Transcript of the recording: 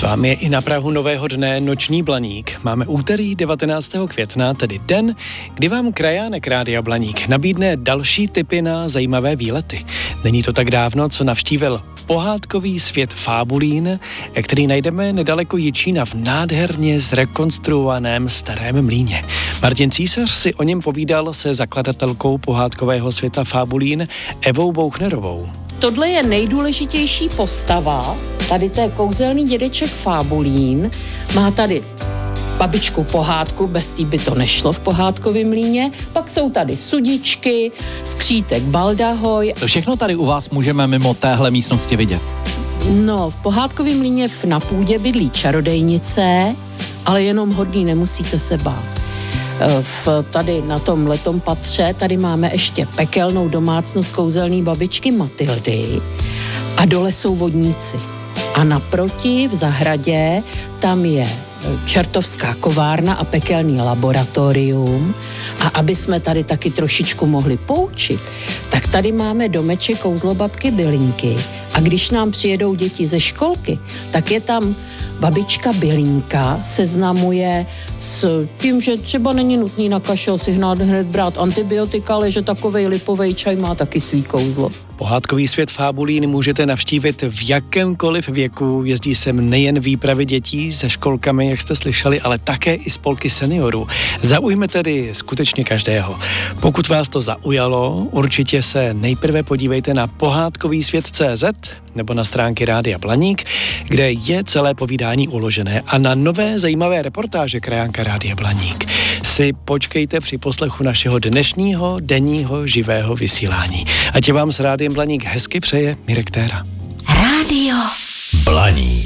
S vámi je i na prahu nového dne Noční Blaník. Máme úterý 19. května, tedy den, kdy vám krajánek Rádia Blaník nabídne další tipy na zajímavé výlety. Není to tak dávno, co navštívil pohádkový svět Fábulín, který najdeme nedaleko Jičína v nádherně zrekonstruovaném Starém Mlýně. Martin Císař si o něm povídal se zakladatelkou pohádkového světa Fábulín Evou Bouchnerovou. Tohle je nejdůležitější postava, tady to je kouzelný dědeček Fábulín, má tady babičku pohádku, bez té by to nešlo v pohádkovém mlýně, pak jsou tady sudičky, skřítek Baldahoj. To všechno tady u vás můžeme mimo téhle místnosti vidět? No, v pohádkovém mlýně na půdě bydlí čarodejnice, ale jenom hodný, nemusíte se bát. Tady na tom letom patře, tady máme ještě pekelnou domácnost kouzelný babičky Matildy a dole jsou vodníci. A naproti v zahradě tam je čertovská kovárna a pekelný laboratorium. A aby jsme tady taky trošičku mohli poučit, tak tady máme domeček kouzlobabky Bylinky. A když nám přijedou děti ze školky, tak je tam babička Bylinka, seznamuje s tím, že třeba není nutný na kašel si hned brát antibiotika, ale že takovej lipovej čaj má taky svý kouzlo. Pohádkový svět Fábulín můžete navštívit v jakémkoliv věku. Jezdí sem nejen výpravy dětí se školkami, jak jste slyšeli, ale také i spolky seniorů. Zaujme tedy skutečně každého. Pokud vás to zaujalo, určitě se nejprve podívejte na pohádkovýsvět.cz nebo na stránky Rádia Blaník, kde je celé povídání uložené, a na nové zajímavé reportáže krajánka Rádia Blaník si počkejte při poslechu našeho dnešního denního živého vysílání. Ať je vám s Rádiem Blaník hezky přeje Mirek Téra. Rádio Blaník.